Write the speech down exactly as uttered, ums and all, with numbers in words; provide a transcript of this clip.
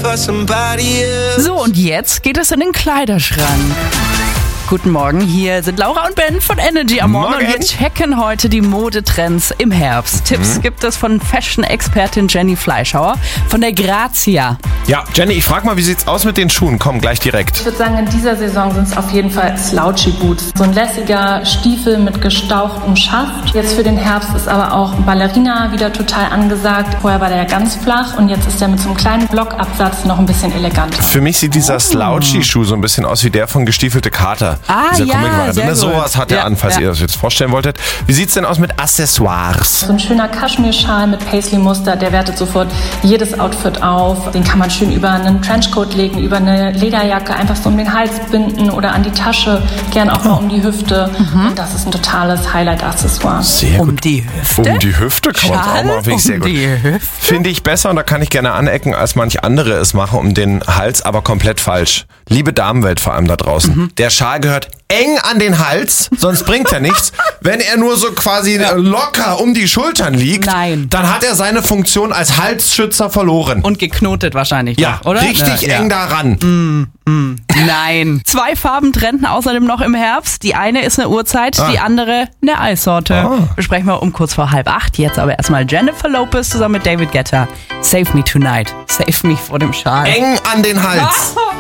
for somebody else. So, und jetzt geht es in den Kleiderschrank. Guten Morgen, hier sind Laura und Ben von Energy am Morgen. Morgen. Und wir checken heute die Modetrends im Herbst. Tipps mhm. gibt es von Fashion-Expertin Jenny Fleischhauer von der Grazia. Ja, Jenny, ich frag mal, wie sieht's aus mit den Schuhen? Komm, gleich direkt. Ich würde sagen, in dieser Saison sind es auf jeden Fall Slouchy Boots. So ein lässiger Stiefel mit gestauchtem Schaft. Jetzt für den Herbst ist aber auch Ballerina wieder total angesagt. Vorher war der ja ganz flach und jetzt ist der mit so einem kleinen Blockabsatz noch ein bisschen eleganter. Für mich sieht dieser Slouchy-Schuh so ein bisschen aus wie der von Gestiefelte Kater. Ah, Dieser ja, Comicvariante. sehr Ne, gut. sowas hat er Ja, an, falls ja. ihr das jetzt vorstellen wolltet. Wie sieht's denn aus mit Accessoires? So ein schöner Kaschmirschal mit Paisley-Muster, der wertet sofort jedes Outfit auf. Den kann man schön über einen Trenchcoat legen, über eine Lederjacke, einfach so um den Hals binden oder an die Tasche, gern auch mal um die Hüfte. Mhm. Und das ist ein totales Highlight-Accessoire. Sehr Um gut. die Hüfte? Um die Hüfte kann man es auch Schal machen, finde ich sehr um gut. die Hüfte? Finde ich besser und da kann ich gerne anecken, als manch andere es machen, um den Hals, aber komplett falsch. Liebe Damenwelt vor allem da draußen. Mhm. Der Schal gehört eng an den Hals, sonst bringt er nichts. Wenn er nur so quasi locker um die Schultern liegt, Nein. dann hat er seine Funktion als Halsschützer verloren. Und geknotet wahrscheinlich ja, noch, oder? richtig Ja, eng ja. daran. Nein. Zwei Farben trenden außerdem noch im Herbst. Die eine ist eine Uhrzeit, Ah. die andere eine Eissorte. Ah. Besprechen wir um kurz vor halb acht. Jetzt aber erstmal Jennifer Lopez zusammen mit David Guetta. Save me tonight. Save me vor dem Schal. Eng an den Hals.